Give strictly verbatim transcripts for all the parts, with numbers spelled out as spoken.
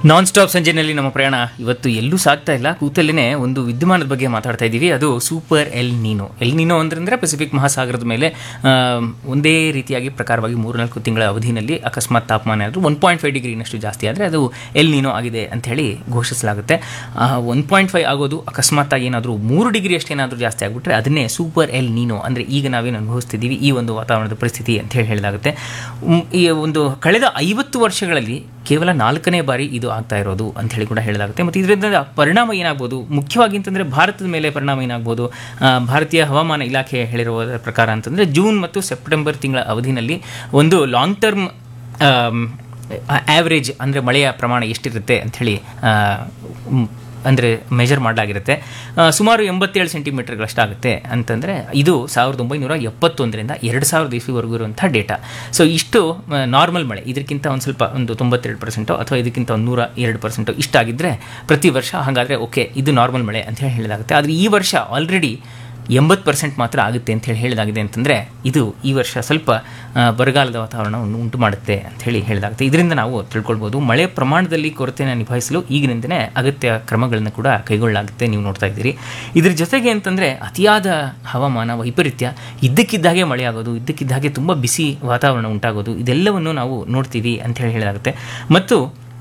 Non stop ಸಂಜೆನಲ್ಲಿ ನಮ್ಮ ಪ್ರಯಾಣ ಇವತ್ತು ಎಲ್ಲೂ ಸಾಗ್ತಾ ಇಲ್ಲ. ಕೂತಲ್ಲೇ ಒಂದು ವಿದ್ಯಮಾನದ ಬಗ್ಗೆ ಮಾತಾಡ್ತಾ ಇದ್ದೀವಿ. ಅದು ಸೂಪರ್ ಎಲ್ ನೀನೋ. ಎಲ್ ನೀನೋ ಅಂತಂದರೆ ಪೆಸಿಫಿಕ್ ಮಹಾಸಾಗರದ ಮೇಲೆ ಒಂದೇ ರೀತಿಯಾಗಿ ಪ್ರಕಾರವಾಗಿ ಮೂರ್ನಾಲ್ಕು ತಿಂಗಳ ಅವಧಿನಲ್ಲಿ ಅಕಸ್ಮಾತ್ ತಾಪಮಾನ ಆದರೂ ಒನ್ ಪಾಯಿಂಟ್ ಫೈವ್ ಡಿಗ್ರಿನಷ್ಟು ಜಾಸ್ತಿ ಆದರೆ ಅದು ಎಲ್ ನೀನೋ ಆಗಿದೆ ಅಂಥೇಳಿ ಘೋಷಿಸಲಾಗುತ್ತೆ. ಒನ್ ಪಾಯಿಂಟ್ ಫೈವ್ ಆಗೋದು ಅಕಸ್ಮಾತ್ತಾಗಿ ಏನಾದರೂ ಮೂರು ಡಿಗ್ರಿ ಅಷ್ಟೇನಾದರೂ ಜಾಸ್ತಿ ಆಗಿಬಿಟ್ರೆ ಅದನ್ನೇ ಸೂಪರ್ ಎಲ್ ನೀನೋ ಅಂದರೆ ಈಗ ನಾವೇನು ಅನುಭವಿಸ್ತಿದ್ದೀವಿ ಈ ಒಂದು ವಾತಾವರಣದ ಪರಿಸ್ಥಿತಿ ಅಂತ ಹೇಳಿ ಹೇಳಲಾಗುತ್ತೆ. ಈ ಒಂದು ಕಳೆದ ಐವತ್ತು ವರ್ಷಗಳಲ್ಲಿ ಕೇವಲ ನಾಲ್ಕನೇ ಬಾರಿ ಇದು ಆಗ್ತಾ ಇರೋದು ಅಂತ ಹೇಳಿ ಕೂಡ ಹೇಳಲಾಗುತ್ತೆ. ಮತ್ತು ಇದರಿಂದ ಪರಿಣಾಮ ಏನಾಗ್ಬೋದು, ಮುಖ್ಯವಾಗಿ ಅಂತಂದರೆ ಭಾರತದ ಮೇಲೆ ಪರಿಣಾಮ ಏನಾಗ್ಬೋದು. ಭಾರತೀಯ ಹವಾಮಾನ ಇಲಾಖೆ ಹೇಳಿರುವ ಪ್ರಕಾರ ಅಂತಂದರೆ ಜೂನ್ ಮತ್ತು ಸೆಪ್ಟೆಂಬರ್ ತಿಂಗಳ ಅವಧಿನಲ್ಲಿ ಒಂದು ಲಾಂಗ್ ಟರ್ಮ್ ಆ್ಯಾವ್ರೇಜ್ ಅಂದರೆ ಮಳೆಯ ಪ್ರಮಾಣ ಎಷ್ಟಿರುತ್ತೆ ಅಂಥೇಳಿ ಅಂದರೆ ಮೆಜರ್ ಮಾಡಲಾಗಿರುತ್ತೆ. ಸುಮಾರು ಎಂಬತ್ತೇಳು ಸೆಂಟಿಮೀಟರ್ಗಳಷ್ಟಾಗುತ್ತೆ ಅಂತಂದರೆ ಇದು ಸಾವಿರದ ಒಂಬೈನೂರ ಎಪ್ಪತ್ತೊಂದರಿಂದ ಎರಡು ಸಾವಿರದ ಇಸ್ವಿವರೆಗೂ ಇರುವಂಥ ಡೇಟಾ. ಸೊ ಇಷ್ಟು ನಾರ್ಮಲ್ ಮಳೆ, ಇದಕ್ಕಿಂತ ಒಂದು ಸ್ವಲ್ಪ ಒಂದು ತೊಂಬತ್ತೆರಡು ಪರ್ಸೆಂಟು ಅಥವಾ ಇದಕ್ಕಿಂತ ಒಂದು ನೂರ ಎರಡು ಪರ್ಸೆಂಟು ಇಷ್ಟಾಗಿದ್ದರೆ ಪ್ರತಿ ವರ್ಷ ಹಾಗಾದರೆ ಓಕೆ ಇದು ನಾರ್ಮಲ್ ಮಳೆ ಅಂತ ಹೇಳಿ ಹೇಳಲಾಗುತ್ತೆ. ಆದರೆ ಈ ವರ್ಷ ಆಲ್ರೆಡಿ ಎಂಬತ್ತು ಪರ್ಸೆಂಟ್ ಮಾತ್ರ ಆಗುತ್ತೆ ಅಂತ ಹೇಳಿ ಹೇಳಲಾಗಿದೆ. ಅಂತಂದರೆ ಇದು ಈ ವರ್ಷ ಸ್ವಲ್ಪ ಬರಗಾಲದ ವಾತಾವರಣವನ್ನು ಉಂಟು ಮಾಡುತ್ತೆ ಅಂತ ಹೇಳಿ ಹೇಳಲಾಗುತ್ತೆ. ಇದರಿಂದ ನಾವು ತಿಳ್ಕೊಳ್ಬೋದು ಮಳೆ ಪ್ರಮಾಣದಲ್ಲಿ ಕೊರತೆಯನ್ನು ನಿಭಾಯಿಸಲು ಈಗಿನಿಂದಲೇ ಅಗತ್ಯ ಕ್ರಮಗಳನ್ನು ಕೂಡ ಕೈಗೊಳ್ಳಲಾಗುತ್ತೆ. ನೀವು ನೋಡ್ತಾ ಇದ್ದೀರಿ. ಇದ್ರ ಜೊತೆಗೆ ಅಂತಂದರೆ ಅತಿಯಾದ ಹವಾಮಾನ ವೈಪರೀತ್ಯ, ಇದ್ದಕ್ಕಿದ್ದಾಗೆ ಮಳೆ ಆಗೋದು, ಇದ್ದಕ್ಕಿದ್ದಾಗೆ ತುಂಬ ಬಿಸಿ ವಾತಾವರಣ ಉಂಟಾಗೋದು, ಇದೆಲ್ಲವನ್ನು ನಾವು ನೋಡ್ತೀವಿ ಅಂತ ಹೇಳಿ ಹೇಳಲಾಗುತ್ತೆ. ಮತ್ತು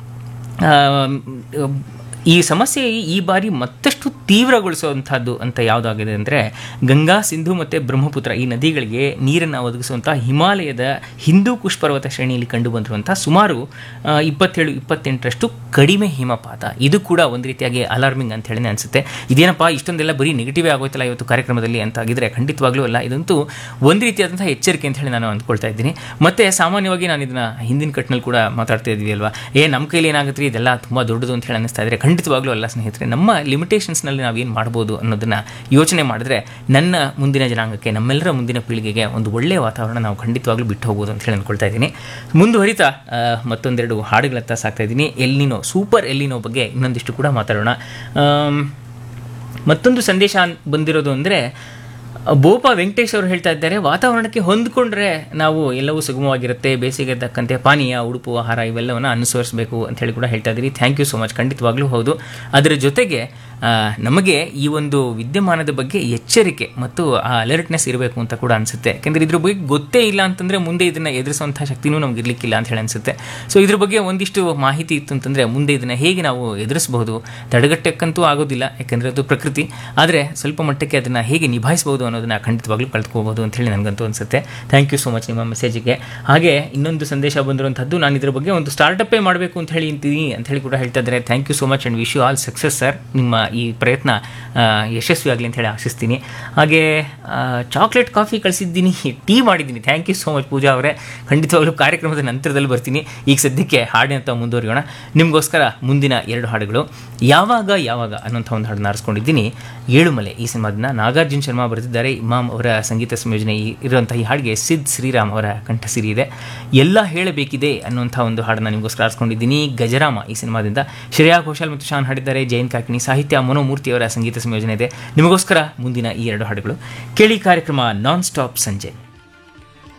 ಈ ಸಮಸ್ಯೆ ಈ ಬಾರಿ ಮತ್ತಷ್ಟು ತೀವ್ರಗೊಳಿಸುವಂಥದ್ದು ಅಂತ ಯಾವುದಾಗಿದೆ ಅಂದರೆ ಗಂಗಾ, ಸಿಂಧು ಮತ್ತು ಬ್ರಹ್ಮಪುತ್ರ ಈ ನದಿಗಳಿಗೆ ನೀರನ್ನು ಒದಗಿಸುವಂಥ ಹಿಮಾಲಯದ ಹಿಂದೂ ಕುಶ್ ಪರ್ವತ ಶ್ರೇಣಿಯಲ್ಲಿ ಕಂಡುಬಂದಿರುವಂಥ ಸುಮಾರು ಇಪ್ಪತ್ತೇಳು ಇಪ್ಪತ್ತೆಂಟರಷ್ಟು ಕಡಿಮೆ ಹಿಮಪಾತ. ಇದು ಕೂಡ ಒಂದು ರೀತಿಯಾಗಿ ಅಲಾರ್ಮಿಂಗ್ ಅಂತ ಹೇಳಿ ಅನಿಸುತ್ತೆ. ಇದೇನಪ್ಪ ಇಷ್ಟೊಂದೆಲ್ಲ ಬರೀ ನೆಗೆಟಿವೇ ಆಗೋಯ್ತಲ್ಲ ಇವತ್ತು ಕಾರ್ಯಕ್ರಮದಲ್ಲಿ ಅಂತಾಗಿದ್ದರೆ ಖಂಡಿತವಾಗ್ಲೂ ಅಲ್ಲ. ಇದಂತೂ ಒಂದು ರೀತಿಯಾದಂಥ ಎಚ್ಚರಿಕೆ ಅಂತ ಹೇಳಿ ನಾನು ಅಂದ್ಕೊಳ್ತಾ ಇದ್ದೀನಿ. ಮತ್ತು ಸಾಮಾನ್ಯವಾಗಿ ನಾನು ಇದನ್ನು ಹಿಂದಿನ ಕಟ್ನಲ್ಲಿ ಕೂಡ ಮಾತಾಡ್ತಾ ಇದ್ದೀವಿ ಅಲ್ವಾ, ಏ ನಮ್ಮ ಕೈಲಿ ಏನಾಗುತ್ತೆ ಇದೆಲ್ಲ ತುಂಬ ದೊಡ್ಡದು ಅಂತ ಹೇಳಿ ಅನ್ನಿಸ್ತಾ ಇದ್ದರೆ ಖಂಡಿತವಾಗ್ಲೂ ಅಲ್ಲ ಸ್ನೇಹಿತರೆ. ನಮ್ಮ ಲಿಮಿಟೇಷನ್ಸ್ನಲ್ಲಿ ನಾವೇನು ಮಾಡ್ಬೋದು ಅನ್ನೋದನ್ನು ಯೋಚನೆ ಮಾಡಿದ್ರೆ ನನ್ನ ಮುಂದಿನ ಜನಾಂಗಕ್ಕೆ, ನಮ್ಮೆಲ್ಲರ ಮುಂದಿನ ಪೀಳಿಗೆಗೆ ಒಂದು ಒಳ್ಳೆಯ ವಾತಾವರಣ ನಾವು ಖಂಡಿತವಾಗ್ಲೂ ಬಿಟ್ಟು ಹೋಗ್ಬೋದು ಅಂತ ಹೇಳಿ ಅಂದ್ಕೊಳ್ತಾ ಇದ್ದೀನಿ. ಮುಂದುವರಿತಾ ಮತ್ತೊಂದೆರಡು ಹಾಡುಗಳತ್ತ ಸಾಕ್ತಾ ಇದ್ದೀನಿ. ಎಲ್ಲಿನೋ, ಸೂಪರ್ ಎಲ್ಲಿನೋ ಬಗ್ಗೆ ಇನ್ನೊಂದಿಷ್ಟು ಕೂಡ ಮಾತಾಡೋಣ. ಮತ್ತೊಂದು ಸಂದೇಶ ಬಂದಿರೋದು ಅಂದರೆ ಬೋಪ ವೆಂಕಟೇಶ್ ಅವರು ಹೇಳ್ತಾ ಇದ್ದಾರೆ, ವಾತಾವರಣಕ್ಕೆ ಹೊಂದಿಕೊಂಡ್ರೆ ನಾವು ಎಲ್ಲವೂ ಸುಗಮವಾಗಿರುತ್ತೆ, ಬೇಸಿಗೆ ತಕ್ಕಂತೆ ಪಾನೀಯ, ಉಡುಪು, ಆಹಾರ ಇವೆಲ್ಲವನ್ನು ಅನುಸರಿಸಬೇಕು ಅಂತ ಹೇಳಿ ಕೂಡ ಹೇಳ್ತಾ ಇದ್ದೀರಿ. Thank you so much. ಖಂಡಿತವಾಗ್ಲೂ ಹೌದು. ಅದರ ಜೊತೆಗೆ ನಮಗೆ ಈ ಒಂದು ವಿದ್ಯಮಾನದ ಬಗ್ಗೆ ಎಚ್ಚರಿಕೆ ಮತ್ತು ಆ ಅಲರ್ಟ್ನೆಸ್ ಇರಬೇಕು ಅಂತ ಕೂಡ ಅನಿಸುತ್ತೆ. ಯಾಕೆಂದರೆ ಇದ್ರ ಬಗ್ಗೆ ಗೊತ್ತೇ ಇಲ್ಲ ಅಂತಂದರೆ ಮುಂದೆ ಇದನ್ನು ಎದುರಿಸುವಂಥ ಶಕ್ತಿನೂ ನಮ್ಗೆ ಇರಲಿಕ್ಕಿಲ್ಲ ಅಂತ ಹೇಳಿ ಅನಿಸುತ್ತೆ. ಸೊ ಇದ್ರ ಬಗ್ಗೆ ಒಂದಿಷ್ಟು ಮಾಹಿತಿ ಇತ್ತು ಅಂತಂದರೆ ಮುಂದೆ ಇದನ್ನು ಹೇಗೆ ನಾವು ಎದುರಿಸಬಹುದು, ತಡೆಗಟ್ಟಕ್ಕಂತೂ ಆಗೋದಿಲ್ಲ ಯಾಕೆಂದರೆ ಅದು ಪ್ರಕೃತಿ, ಆದರೆ ಸ್ವಲ್ಪ ಮಟ್ಟಕ್ಕೆ ಅದನ್ನು ಹೇಗೆ ನಿಭಾಯಿಸಬಹುದು ಅನ್ನೋದನ್ನು ಖಂಡಿತವಾಗ್ಲೂ ಕಳ್ತ್ಕೋಬೋದು ಅಂತ ಹೇಳಿ ನನಗಂತೂ ಅನಿಸುತ್ತೆ. ಥ್ಯಾಂಕ್ ಯು ಸೊ ಮಚ್ ನಿಮ್ಮ ಮೆಸೇಜಿಗೆ. ಹಾಗೆ ಇನ್ನೊಂದು ಸಂದೇಶ ಬಂದಿರುವಂಥದ್ದು, ನಾನು ಇದ್ರ ಬಗ್ಗೆ ಒಂದು ಸ್ಟಾರ್ಟಪ್ಪೇ ಮಾಡಬೇಕು ಅಂತ ಹೇಳಿ ಅಂತೀನಿ ಅಂತ ಹೇಳಿ ಕೂಡ ಹೇಳ್ತಾ ಇದ್ದಾರೆ. Thank you so much and wish you all success sir. ನಿಮ್ಮ ಈ ಪ್ರಯತ್ನ ಯಶಸ್ವಿ ಆಗಲಿ ಅಂತ ಹೇಳಿ ಆಶಿಸ್ತೀನಿ. ಹಾಗೆ ಚಾಕ್ಲೇಟ್ ಕಾಫಿ ಕಳಿಸಿದ್ದೀನಿ, ಟೀ ಮಾಡಿದ್ದೀನಿ. ಥ್ಯಾಂಕ್ ಯು ಸೋ ಮಚ್ ಪೂಜಾ ಅವರೇ. ಖಂಡಿತವಾಗ್ಲೂ ಕಾರ್ಯಕ್ರಮದ ನಂತರದಲ್ಲಿ ಬರ್ತೀನಿ. ಈಗ ಸದ್ಯಕ್ಕೆ ಹಾಡಿನಂತ ಮುಂದುವರಿಯೋಣ. ನಿಮಗೋಸ್ಕರ ಮುಂದಿನ ಎರಡು ಹಾಡುಗಳು ಯಾವಾಗ ಯಾವಾಗ ಅನ್ನೋಂಥ ಒಂದು ಹಾಡನ್ನು ಆರಿಸ್ಕೊಂಡಿದ್ದೀನಿ. ಏಳುಮಲೆ ಈ ಸಿನಿಮಾದನ್ನ ನಾಗಾರ್ಜುನ ಶರ್ಮಾ ಬರೆದಿದ್ದಾರೆ. ಇಮಾಮ್ ಅವರ ಸಂಗೀತ ಸಂಯೋಜನೆ ಇರುವಂಥ ಈ ಹಾಡಿಗೆ ಸಿದ್ ಶ್ರೀರಾಮ್ ಅವರ ಕಂಠಸಿರಿ ಇದೆ. ಎಲ್ಲ ಹೇಳಬೇಕಿದೆ ಅನ್ನುವಂಥ ಒಂದು ಹಾಡನ್ನು ನಿಮಗೋಸ್ಕರ ಆರಿಸ್ಕೊಂಡಿದ್ದೀನಿ. ಗಜರಾಮ ಈ ಸಿನಿಮಾದಿಂದ ಶ್ರೇಯಾ ಘೋಷಾಲ್ ಮತ್ತು ಶಾನ್ ಹಾಡಿದ್ದಾರೆ. ಜಯಂತ್ ಕಾಕಿನಿ ಸಾಹಿತ್ಯ, ಮನೋಮೂರ್ತಿಯವರ ಸಂಗೀತ ಸಂಯೋಜನೆ ಇದೆ. ನಿಮಗೋಸ್ಕರ ಮುಂದಿನ ಈ ಎರಡು ಹಾಡುಗಳು ಕೇಳಿ. ಕಾರ್ಯಕ್ರಮ ನಾನ್ ಸ್ಟಾಪ್ ಸಂಜೆ.